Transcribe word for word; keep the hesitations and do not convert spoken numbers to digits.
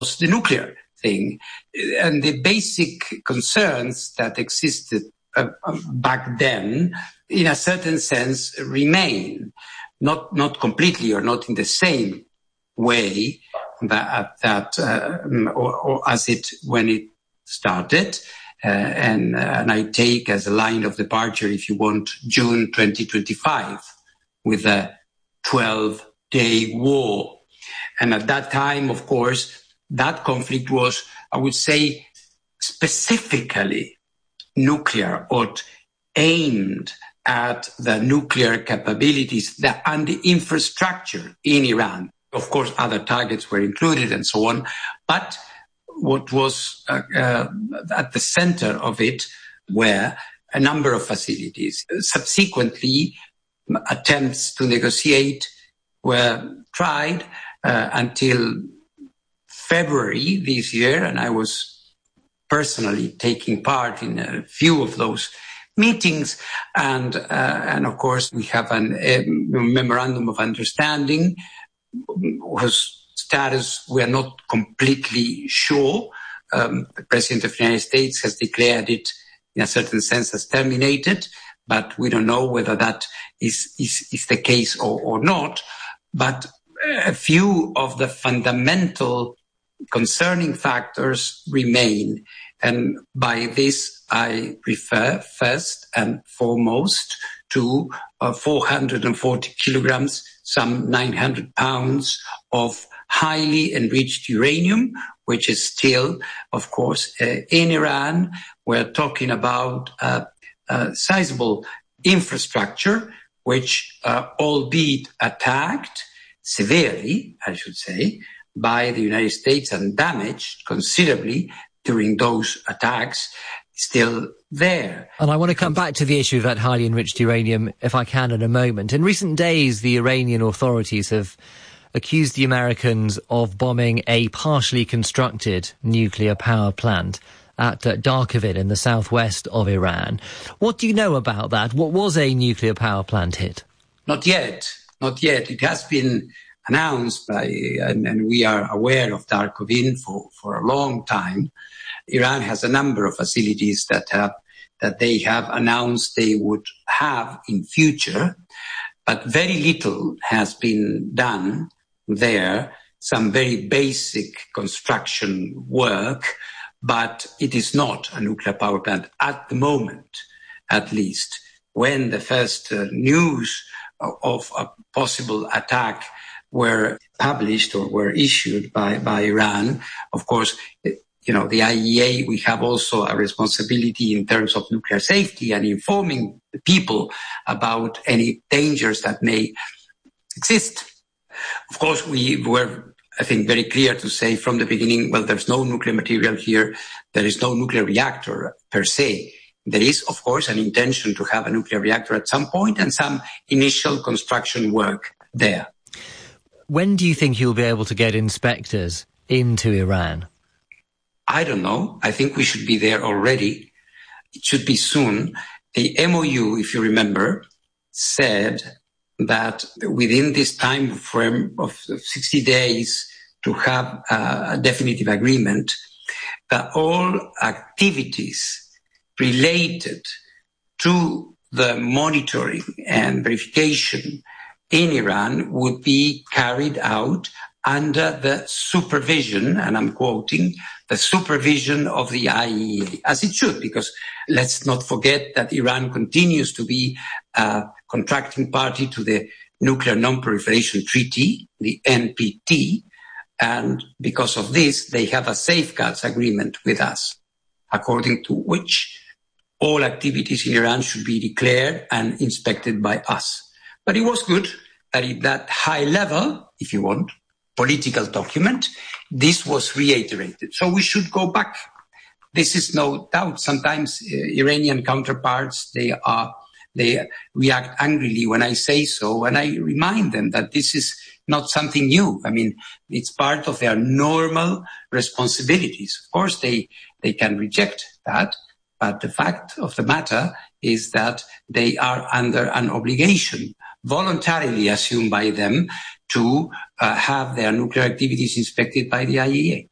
the nuclear thing. And the basic concerns that existed uh, back then, in a certain sense, remain. Not not completely or not in the same way that, that uh, or, or as it when it started. Uh, and, uh, and I take as a line of departure, if you want, June twenty twenty-five, with a twelve-day war. And at that time, of course, that conflict was, I would say, specifically nuclear or aimed at the nuclear capabilities that, and the infrastructure in Iran. Of course, other targets were included and so on. But what was uh, uh, at the center of it were a number of facilities. Subsequently, attempts to negotiate were tried uh, until February this year, and I was personally taking part in a few of those meetings. And, uh, and of course, we have an, a memorandum of understanding whose status we are not completely sure. Um, the President of the United States has declared it in a certain sense as terminated, but we don't know whether that is, is, is the case or, or not. But a few of the fundamental concerning factors remain. And by this, I refer first and foremost to uh, four hundred forty kilograms, some nine hundred pounds of highly enriched uranium, which is still, of course, uh, in Iran. We're talking about uh, a sizable infrastructure, which, uh, albeit attacked severely, I should say, by the United States and damaged considerably during those attacks, still there. And I want to come back to the issue of that highly enriched uranium, if I can, in a moment. In recent days, the Iranian authorities have accused the Americans of bombing a partially constructed nuclear power plant at uh, Darkovin in the southwest of Iran. What do you know about that? What was a nuclear power plant hit? Not yet. Not yet. It has been announced by, and, and we are aware of Darkovin for, for a long time. Iran has a number of facilities that have, that they have announced they would have in future, but very little has been done there. Some very basic construction work, but it is not a nuclear power plant at the moment, at least. When the first uh, news of a possible attack were published or were issued by, by Iran, of course, you know, the I A E A, we have also a responsibility in terms of nuclear safety and informing the people about any dangers that may exist. Of course, we were, I think, very clear to say from the beginning, well, there's no nuclear material here. There is no nuclear reactor per se. There is, of course, an intention to have a nuclear reactor at some point and some initial construction work there. When do you think you'll be able to get inspectors into Iran? I don't know. I think we should be there already. It should be soon. The M O U, if you remember, said that within this time frame of sixty days to have a definitive agreement, that all activities related to the monitoring and verification in Iran would be carried out under the supervision, and I'm quoting, the supervision of the I A E A, as it should, because let's not forget that Iran continues to be a contracting party to the Nuclear Non-Proliferation Treaty, the N P T, and because of this, they have a safeguards agreement with us, according to which all activities in Iran should be declared and inspected by us. But it was good that at that high level, if you want, political document, this was reiterated. So we should go back. This is no doubt. Sometimes uh, Iranian counterparts, they are, they react angrily when I say so, and I remind them that this is not something new. I mean, it's part of their normal responsibilities. Of course, they, they can reject that, but the fact of the matter is that they are under an obligation, voluntarily assumed by them, to uh, have their nuclear activities inspected by the I A E A.